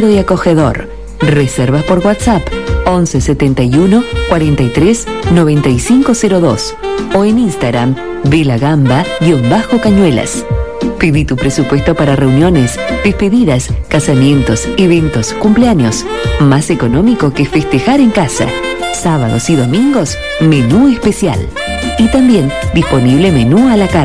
cálido y acogedor. Reservas por WhatsApp 11 71 43 9502 o en Instagram vilagamba_cañuelas. Pedí tu presupuesto para reuniones, despedidas, casamientos, eventos, cumpleaños. Más económico que festejar en casa. Sábados y domingos, menú especial. Y también disponible menú a la carta.